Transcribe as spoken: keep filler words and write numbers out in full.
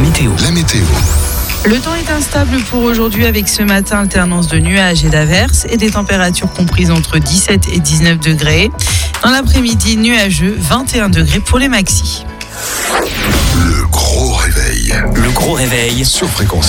météo. La météo. Le temps est instable pour aujourd'hui avec ce matin alternance de nuages et d'averses et des températures comprises entre dix-sept et dix-neuf degrés. Dans l'après-midi, nuageux, vingt et un degrés pour les maxis. Le gros réveil. Le gros réveil Sur Fréquence